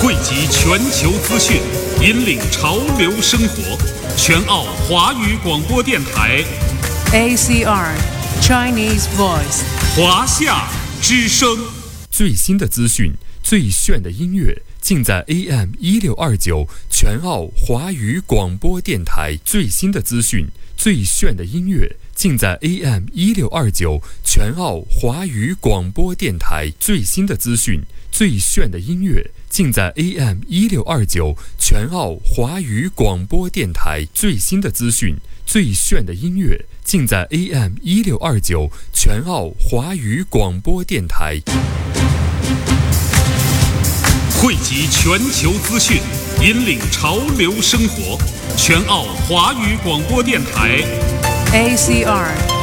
汇集全球资讯，引领潮流生活。全澳华语广播电台 ACR Chinese Voice 华夏之声。 最新的资讯，最炫的音乐，尽在 AM1629全澳华语广播电台。最新的资讯，最炫的音乐，尽在 AM1629全澳华语广播电台。最新的资讯，最炫的音乐，尽在 AM1629全澳华语广播电台。最新的资讯，最炫的音乐，尽在 AM1629全澳华语广播电台。 汇集全球资讯，引领潮流生活。全澳华语广播电台 ACR